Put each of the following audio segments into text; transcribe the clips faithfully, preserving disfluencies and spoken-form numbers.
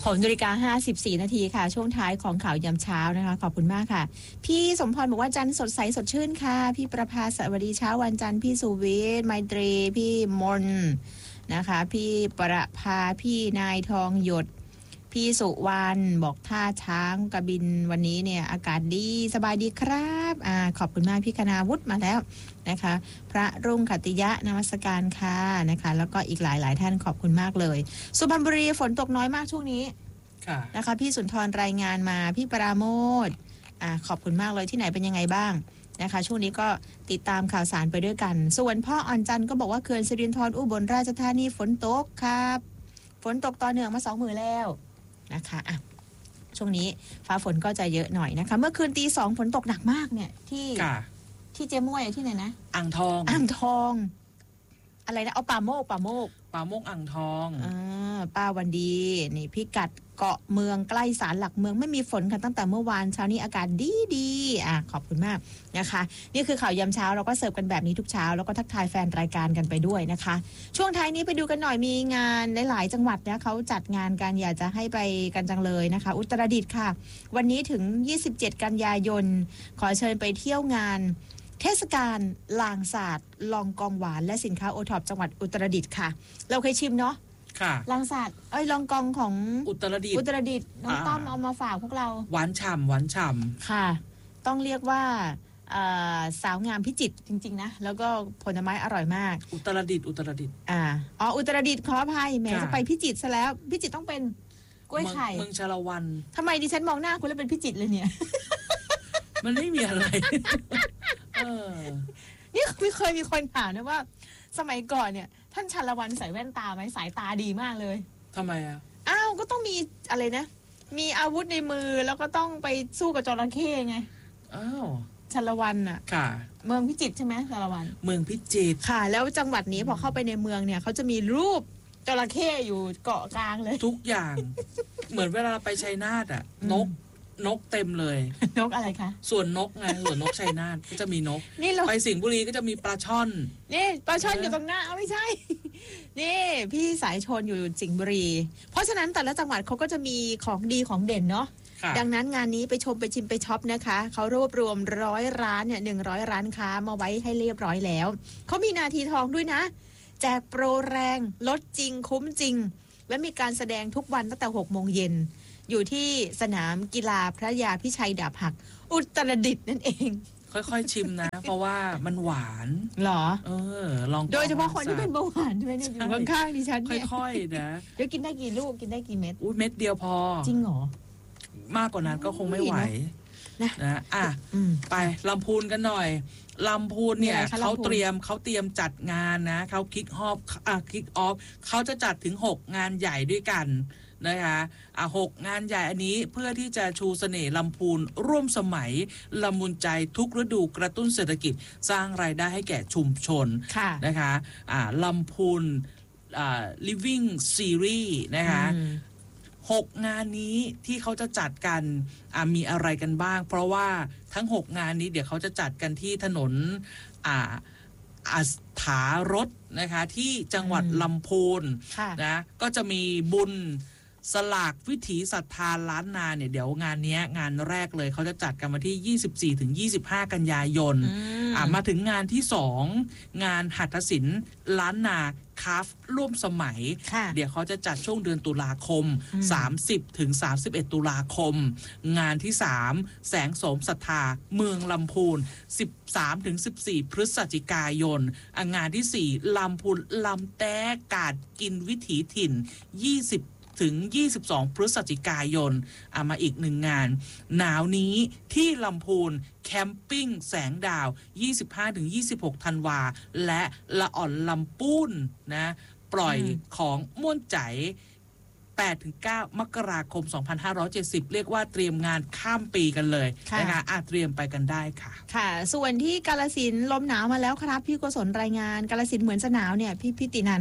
หกนาฬิกาห้าสิบสี่นาทีค่ะช่วงท้ายของข่าวยามเช้านะคะขอบคุณมากค่ะพี่สมพรบอกว่าจันทร์สดใสสดชื่นค่ะพี่ประภาสวัสดีเช้าวันจันทร์พี่สุวิทย์ไมตรีพี่มนนะคะพี่ประภาพี่นายทองหยดพี่สุวรรณบอกท่าช้างกระบินวันนี้เนี่ยอากาศดีสบายดีครับอ่าขอบคุณมากพี่คณาวุฒิมาแล้วนะคะพระรุ่งขติยะนมัสการค่ะนะคะแล้วก็อีกหลายหลายท่านขอบคุณมากเลยสุพรรณบุรีฝนตกน้อยมากช่วงนี้นะคะพี่สุนทรรายงานมาพี่ปราโมทอ่าขอบคุณมากเลยที่ไหนเป็นยังไงบ้างนะคะช่วงนี้ก็ติดตามข่าวสารไปด้วยกันส่วนพ่ออ่อนจันทร์ก็บอกว่าเขื่อนสิรินธรอุบลราชธานีฝนตกครับฝนตกต่อเนื่องมาสองมื้อแล้วนะคะอ่ะช่วงนี้ฟ้าฝนก็จะเยอะหน่อยนะคะเมื่อคืนตีสองฝนตกหนักมากเนี่ยที่ที่เจ๊ม้วยที่ไหนนะอ่างทองอ่างทองอะไรนะเอาป่าโมกป่าโมกป่าโมกอ่างทองอ่าป้าวันดีนี่พิกัดเกาะเมืองใกล้ศาลหลักเมืองไม่มีฝนค่ะตั้งแต่เมื่อวานเช้านี้อากาศดีดีอ่ะขอบคุณมากนะคะนี่คือข่าวยามเช้าเราก็เสิร์ฟกันแบบนี้ทุกเช้าแล้วก็ทักทายแฟนรายการกันไปด้วยนะคะช่วงท้ายนี้ไปดูกันหน่อยมีงานหลายๆจังหวัดนะเขาจัดงานกันอยากจะให้ไปกันจังเลยนะคะอุตรดิตถ์ค่ะวันนี้ถึงยี่สิบเจ็ดกันยายนขอเชิญไปเที่ยวงานเทศกาลลางศาสตร์ลองกองหวานและสินค้าโอท็อปจังหวัดอุตรดิตถ์ค่ะเราเคยชิมเนาะลางศาสตร์เอ้ยลองกองของอุตรดิตถ์อุตรดิตถ์น้องต้อมเอามาฝากพวกเราหวานฉ่ำหวานฉ่ำค่ะต้องเรียกว่าสาวงามพิจิตรจริงๆนะแล้วก็ผลไม้อร่อยมากอุตรดิตถ์อุตรดิตถ์อ่าอ๋ออุตรดิตถ์ขออภัยแหมจะไปพิจิตรซะแล้วพิจิตรต้องเป็นกล้วยไข่เมืองชาละวันทำไมดิฉันมองหน้าคุณแล้วเป็นพิจิตรเลยเนี่ยมันไม่มีอะไรเออนี่ไม่เคยมีคนถามนะว่าสมัยก่อนเนี่ยท่านชาละวันใส่แว่นตาไหมสายตาดีมากเลยทำไมอ่ะอ้าวก็ต้องมีอะไรนะมีอาวุธในมือแล้วก็ต้องไปสู้กับจระเข้ไงอ้าวชาละวันอ่ะค่ะเมืองพิจิตรใช่ไหมชาละวันเมืองพิจิตรค่ะแล้วจังหวัดนี้พอเข้าไปในเมืองเนี่ยเขาจะมีรูปจระเข้อยู่เกาะกลางเลยทุกอย่างเหมือนเวลาไปชัยนาทอ่ะนกนกเต็มเลยนกอะไรคะส่วนนกไงส่วนนกชัยนาทก็จะมีนกนี่ไปสิงห์บุรีก็จะมีปลาช่อนนี่ปลาช่อนอยู่ตรงหน้าเอาไม่ใช่นี่พี่สายชนอยู่สิงห์บุรีเพราะฉะนั้นแต่ละจังหวัดเขาก็จะมีของดีของเด่นเนาะดังนั้นงานนี้ไปชมไปชิมไปช็อปนะคะเขารวบรวมร้อยร้านเนี่ยหนึ่งร้อยร้านค้ามาไว้ให้เรียบร้อยแล้วเขามีนาทีทองด้วยนะแจกโปรแรงลดจริงคุ้มจริงและมีการแสดงทุกวันตั้งแต่หกโมงเย็นอยู่ที่สนามกีฬาพระยาพิชัยดาบหักอุตรดิตถ์นั่นเองค่อยๆชิมนะเพราะว่ามันหวานหรอเออลองโดยเฉพาะคนที่เป็นเบาหวานด้วยเนี่ยอยู่ข้างๆดิฉันเนี่ยค่อยๆนะเดี๋ยวกินได้กี่ลูกกินได้กี่เม็ดอุ้ยเม็ดเดียวพอจริงเหรอมากกว่านั้นก็คงไม่ไหวนะนะอ่ะไปลำพูนกันหน่อยลำพูนเนี่ยเขาเตรียมเขาเตรียมจัดงานนะเขาคิกออฟอ่ะคิกออฟเขาจะจัดถึงหกงานใหญ่ด้วยกันนะคะอ่ะหกงานใหญ่อันนี้เพื่อที่จะชูเสน่ห์ลำพูนร่วมสมัยละมุนใจทุกฤดูกระตุ้นเศรษฐกิจสร้างรายได้ให้แก่ชุมชนนะคะอ่าลำพูนอ่า living series นะคะหกงานนี้ที่เขาจะจัดกันมีอะไรกันบ้างเพราะว่าทั้งหกงานนี้เดี๋ยวเขาจะจัดกันที่ถนนอ่าอัสถารสนะคะที่จังหวัดลำพูนนะก็จะมีบุญสลากวิถีศรัทธาล้านนาเนี่ยเดี๋ยวงานนี้งานแรกเลยเขาจะจัดกันมาที่ยี่สิบสี่ถึงยี่สิบห้ากันยายนอ่ามาถึงงานที่สองงานหัตถศิลป์ล้านนาคราฟร่วมสมัยเดี๋ยวเขาจะจัดช่วงเดือนตุลาคมสามสิบถึงสามสิบเอ็ดตุลาคมงานที่สามแสงโสมศรัทธาเมืองลำพูนสิบสามถึงสิบสี่พฤศจิกายนงานที่สี่ลำพูนลำแต้กาดกินวิถีถิ่นยี่สิบถึงยี่สิบสองพฤศจิกายนเอามาอีกหนึ่งงานหนาวนี้ที่ลำพูนแคมปิ้งแสงดาว ยี่สิบห้าถึงยี่สิบหก ธันวาและละอ่อนลำปูนนะปล่อยของม่วนใจ แปดถึงเก้า มกราคม สองพันห้าร้อยเจ็ดสิบ เรียกว่าเตรียมงานข้ามปีกันเลยนะคะอาจเตรียมไปกันได้ค่ะค่ะส่วนที่กาฬสินธุ์ลมหนาวมาแล้วครับพี่โกศลรายงานกาฬสินธุ์เหมือนจะหนาวเนี่ยพี่พิตินัน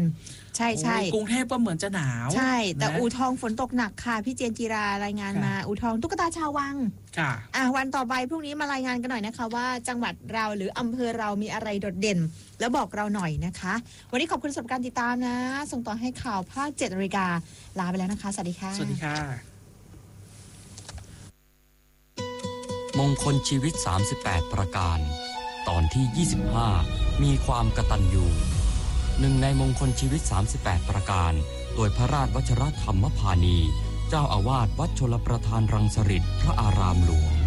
ใช่ใช่กรุงเทพก็เหมือนจะหนาวใช่แต่อู่ทองฝนตกหนักค่ะพี่เจนจีรารายงานมาอู่ทองตุ๊กตาชาววังค่ะอ่ะวันต่อไปพรุ่งนี้มารายงานกันหน่อยนะคะว่าจังหวัดเราหรืออำเภอเรามีอะไรโดดเด่นแล้วบอกเราหน่อยนะคะวันนี้ขอบคุณสำหรับการติดตามนะส่งต่อให้ข่าวภาคเจ็ดนาฬิกาลาไปแล้วนะคะสวัสดีค่ะสวัสดีค่ะมงคลชีวิตสามสิบแปดประการตอนที่ยี่สิบห้ามีความกตัญญูหนึ่งในมงคลชีวิตสามสิบแปดประการโดยพระราชวชิรธรรมพานีเจ้าอาวาสวัดชลประทานรังสฤษพระอารามหลวง